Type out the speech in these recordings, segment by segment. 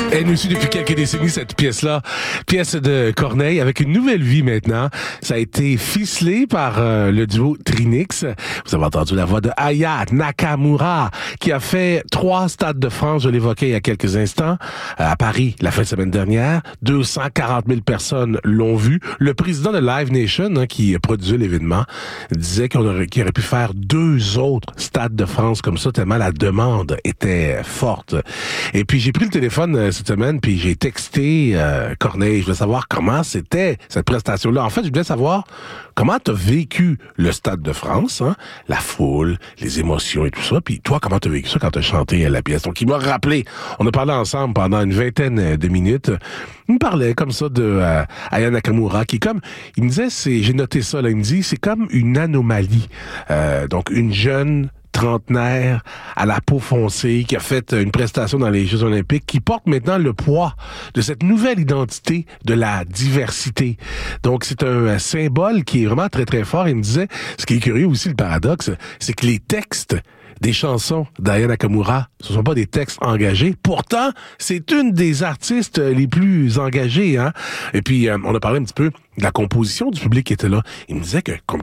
Elle nous suit depuis quelques décennies, cette pièce-là. Pièce de Corneille avec une nouvelle vie maintenant. Ça a été ficelé par le duo Trinix. Vous avez entendu la voix de Aya Nakamura qui a fait 3 stades de France, je l'évoquais il y a quelques instants, à Paris la fin de semaine dernière. 240 000 personnes l'ont vu. Le président de Live Nation, qui produisait l'événement, disait qu'il aurait pu faire 2 autres stades de France comme ça, tellement la demande était forte. Et puis j'ai pris le téléphone cette semaine, puis j'ai texté Corneille. Je voulais savoir comment c'était cette prestation-là. En fait, je voulais savoir comment t'as vécu le Stade de France, la foule, les émotions et tout ça. Puis toi, comment t'as vécu ça quand t'as chanté la pièce? Donc, il m'a rappelé. On a parlé ensemble pendant une vingtaine de minutes. Il me parlait comme ça de Aya Nakamura, qui est comme, il me disait, j'ai noté ça, là, il me dit, c'est comme une anomalie. Donc, une jeune trentenaire à la peau foncée qui a fait une prestation dans les Jeux Olympiques, qui porte maintenant le poids de cette nouvelle identité de la diversité. Donc, c'est un symbole qui est vraiment très, très fort. Il me disait, ce qui est curieux aussi, le paradoxe, c'est que les textes des chansons d'Aya Nakamura, ce sont pas des textes engagés. Pourtant, c'est une des artistes les plus engagées, Et puis, on a parlé un petit peu de la composition du public qui était là. Il me disait que comme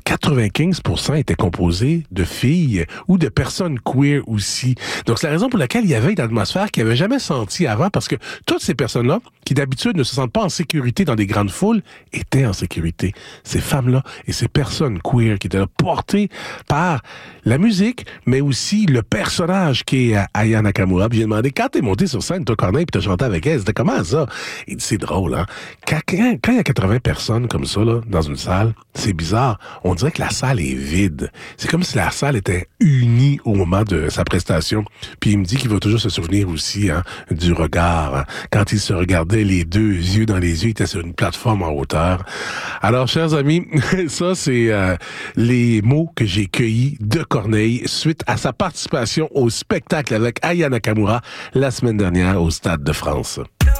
95% étaient composés de filles ou de personnes queer aussi. Donc, c'est la raison pour laquelle il y avait une atmosphère qu'il n'avait jamais sentie avant, parce que toutes ces personnes-là, qui d'habitude ne se sentent pas en sécurité dans des grandes foules, étaient en sécurité. Ces femmes-là et ces personnes queer qui étaient là, portées par la musique, mais aussi le personnage qui est Aya Nakamura. Puis j'ai demandé, quand t'es monté sur scène, toi, Corneille, puis t'as chanté avec elle, c'était comment ça? Il dit, c'est drôle, Quand il y a 80 personnes comme ça, là, dans une salle, c'est bizarre. On dirait que la salle est vide. C'est comme si la salle était unie au moment de sa prestation. Puis il me dit qu'il va toujours se souvenir aussi, du regard. Quand il se regardait les 2 yeux dans les yeux, il était sur une plateforme en hauteur. Alors, chers amis, ça, c'est les mots que j'ai cueillis de Corneille suite à sa participation au spectacle avec Aya Nakamura la semaine dernière au Stade de France.